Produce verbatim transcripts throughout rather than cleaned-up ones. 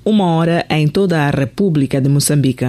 uma hora em toda a República de Moçambique.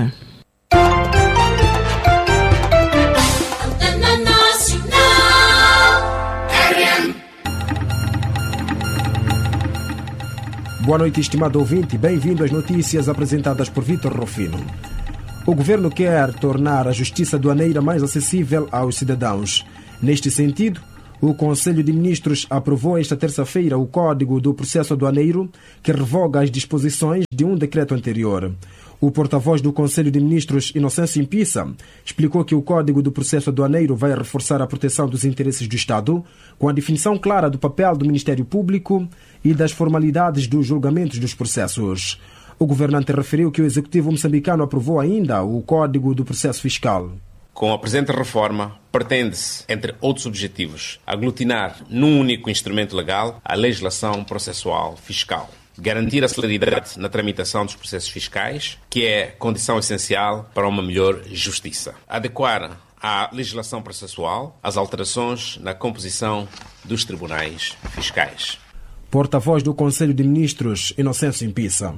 Boa noite, estimado ouvinte. Bem-vindo às notícias apresentadas por Vítor Rufino. O governo quer tornar a justiça aduaneira mais acessível aos cidadãos. Neste sentido, o Conselho de Ministros aprovou esta terça-feira o Código do Processo Aduaneiro, que revoga as disposições de um decreto anterior. O porta-voz do Conselho de Ministros, Inocêncio Impissa, explicou que o Código do Processo Aduaneiro vai reforçar a proteção dos interesses do Estado, com a definição clara do papel do Ministério Público e das formalidades dos julgamentos dos processos. O governante referiu que o Executivo moçambicano aprovou ainda o Código do Processo Fiscal. Com a presente reforma, pretende-se, entre outros objetivos, aglutinar num único instrumento legal a legislação processual fiscal. Garantir a celeridade na tramitação dos processos fiscais, que é condição essencial para uma melhor justiça. Adequar à legislação processual as alterações na composição dos tribunais fiscais. Porta-voz do Conselho de Ministros, Inocêncio Impissa.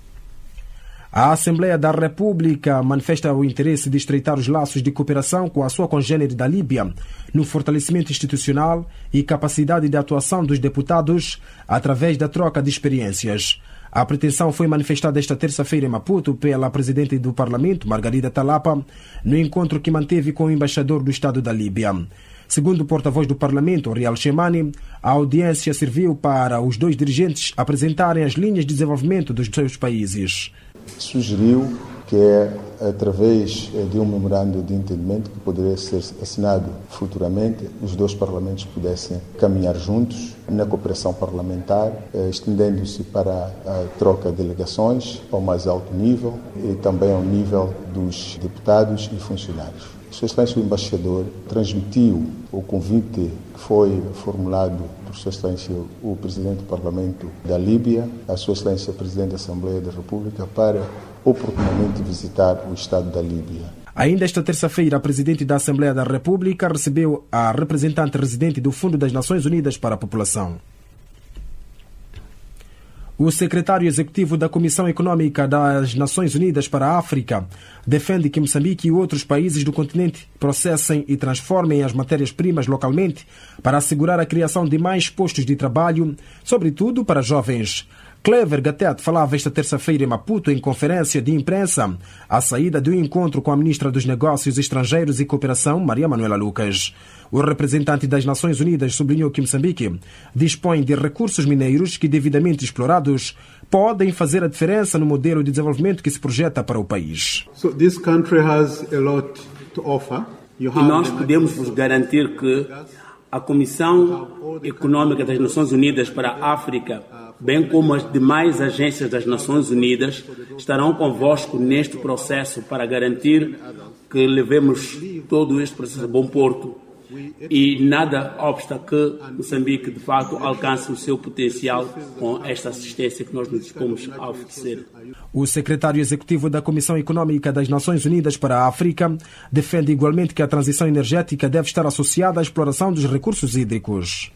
A Assembleia da República manifesta o interesse de estreitar os laços de cooperação com a sua congênere da Líbia no fortalecimento institucional e capacidade de atuação dos deputados através da troca de experiências. A pretensão foi manifestada esta terça-feira em Maputo pela Presidente do Parlamento, Margarida Talapa, no encontro que manteve com o embaixador do Estado da Líbia. Segundo o porta-voz do Parlamento, Rial Shemani, a audiência serviu para os dois dirigentes apresentarem as linhas de desenvolvimento dos seus países. Sugeriu que é através de um memorando de entendimento que poderia ser assinado futuramente, os dois parlamentos pudessem caminhar juntos na cooperação parlamentar, estendendo-se para a troca de delegações ao mais alto nível e também ao nível dos deputados e funcionários. Sua Excelência o Embaixador transmitiu o convite que foi formulado por Sua Excelência o Presidente do Parlamento da Líbia, a Sua Excelência o Presidente da Assembleia da República, para oportunamente visitar o Estado da Líbia. Ainda esta terça-feira, a Presidente da Assembleia da República recebeu a representante residente do Fundo das Nações Unidas para a População. O secretário executivo da Comissão Econômica das Nações Unidas para a África defende que Moçambique e outros países do continente processem e transformem as matérias-primas localmente para assegurar a criação de mais postos de trabalho, sobretudo para jovens. Clever Gatete falava esta terça-feira em Maputo em conferência de imprensa à saída de um encontro com a ministra dos Negócios Estrangeiros e Cooperação, Maria Manuela Lucas. O representante das Nações Unidas sublinhou que Moçambique dispõe de recursos mineiros que, devidamente explorados, podem fazer a diferença no modelo de desenvolvimento que se projeta para o país. So this country has a lot to offer. E nós podemos vos garantir que a Comissão Econômica das Nações Unidas para a África, bem como as demais agências das Nações Unidas, estarão convosco neste processo para garantir que levemos todo este processo a bom porto e nada obsta que Moçambique, de fato, alcance o seu potencial com esta assistência que nós nos dispomos a oferecer. O secretário executivo da Comissão Econômica das Nações Unidas para a África defende igualmente que a transição energética deve estar associada à exploração dos recursos hídricos.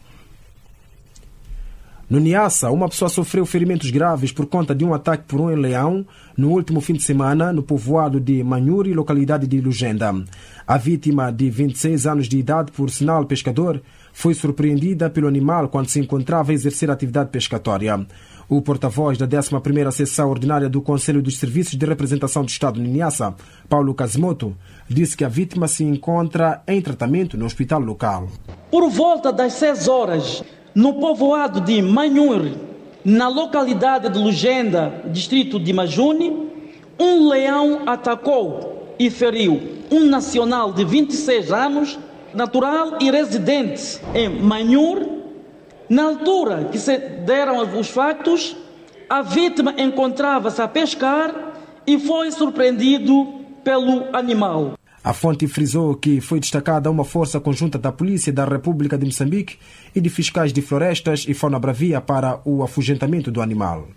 No Niassa, uma pessoa sofreu ferimentos graves por conta de um ataque por um leão no último fim de semana no povoado de Manhuri, localidade de Lugenda. A vítima, de vinte e seis anos de idade, por sinal pescador, foi surpreendida pelo animal quando se encontrava a exercer atividade pescatória. O porta-voz da décima primeira Sessão Ordinária do Conselho dos Serviços de Representação do Estado no Niassa, Paulo Casimoto, disse que a vítima se encontra em tratamento no hospital local. Por volta das seis horas, no povoado de Manhuri, na localidade de Lugenda, distrito de Majuni, um leão atacou e feriu um nacional de vinte e seis anos, natural e residente em Manhuri. Na altura que se deram os fatos, a vítima encontrava-se a pescar e foi surpreendido pelo animal. A fonte frisou que foi destacada uma força conjunta da Polícia da República de Moçambique e de fiscais de florestas e fauna bravia para o afugentamento do animal.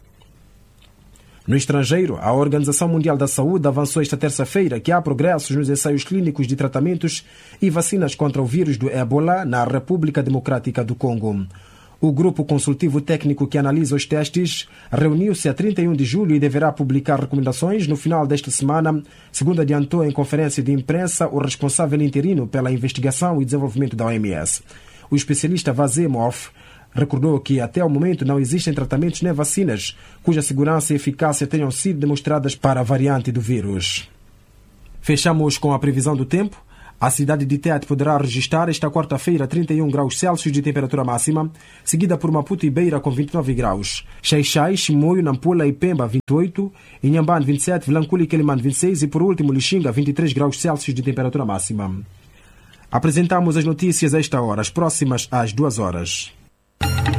No estrangeiro, a Organização Mundial da Saúde avançou esta terça-feira que há progressos nos ensaios clínicos de tratamentos e vacinas contra o vírus do Ébola na República Democrática do Congo. O grupo consultivo técnico que analisa os testes reuniu-se a trinta e um de julho e deverá publicar recomendações no final desta semana, segundo adiantou em conferência de imprensa o responsável interino pela investigação e desenvolvimento da O M S. O especialista Vazé Morf recordou que até o momento não existem tratamentos nem vacinas cuja segurança e eficácia tenham sido demonstradas para a variante do vírus. Fechamos com a previsão do tempo. A cidade de Tete poderá registrar esta quarta-feira trinta e um graus Celsius de temperatura máxima, seguida por Maputo e Beira com vinte e nove graus. Xai-Xai, Chimoio, Nampula e Pemba vinte e oito, Inhambane vinte e sete, Vilancula e Quelimane vinte e seis e por último Lixinga vinte e três graus Celsius de temperatura máxima. Apresentamos as notícias a esta hora, as próximas às duas horas.